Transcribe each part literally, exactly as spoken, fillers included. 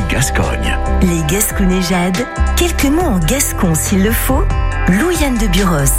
Gascogne. Les Gasconnéjades, quelques mots en gascon s'il le faut, Louis-Yann de Buros.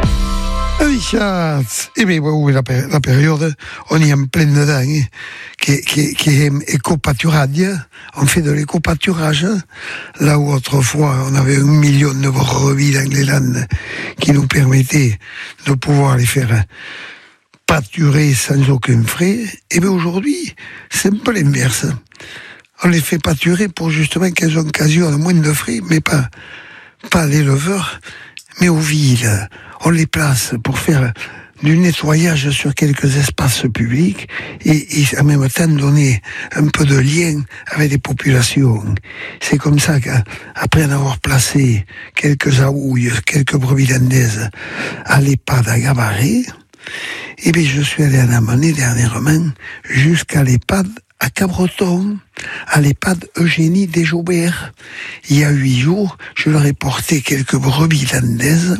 Richard, eh bien, oui, la, la période, on est en pleine dedans, hein, qui, qui, qui est éco-pâturage. On fait de l'éco-pâturage, là où autrefois on avait un million de brebis dans les landes qui nous permettaient de pouvoir les faire pâturer sans aucun frais. Et bien aujourd'hui, c'est un peu l'inverse. On les fait pâturer pour justement qu'elles occasionnent moins de frais, mais pas, pas à l'éleveur, mais aux villes. On les place pour faire du nettoyage sur quelques espaces publics et, et en même temps donner un peu de lien avec les populations. C'est comme ça qu'après en avoir placé quelques aouilles, quelques brebis landaises à l'EHPAD à Gabaret, et bien je suis allé en amener dernièrement jusqu'à l'EHPAD à Cabreton, à l'EHPAD Eugénie Desjaubert. Il y a huit jours, je leur ai porté quelques brebis landaises.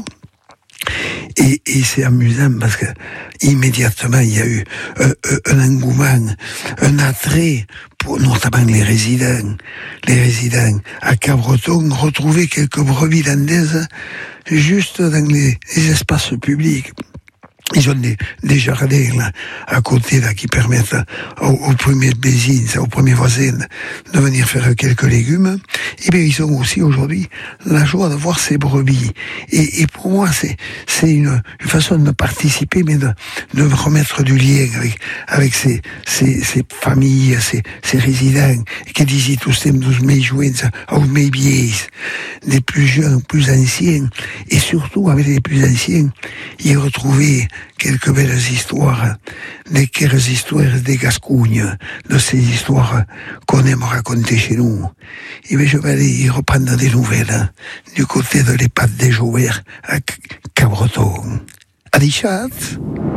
Et, et c'est amusant parce que immédiatement il y a eu euh, euh, un engouement, un attrait pour notamment les résidents, les résidents à Cabreton, retrouver quelques brebis landaises juste dans les, les espaces publics. Ils ont des, des jardins là, à côté là, qui permettent aux, aux premiers voisins, aux premiers voisins de venir faire quelques légumes. Et bien ils ont aussi aujourd'hui la joie de voir ces brebis. Et, et pour moi c'est c'est une, une façon de participer, mais de, de remettre du lien avec avec ces ces, ces familles, ces, ces résidents qui disent tous les douze mai juin, aux mai vieilles, des plus jeunes aux plus anciens, et surtout avec les plus anciens, y retrouver quelques belles histoires, des quelques histoires des Gascognes, de ces histoires qu'on aime raconter chez nous. Et bien je vais aller y reprendre des nouvelles hein, du côté de l'EHPAD Desjaubert à Cabreton. À Richard.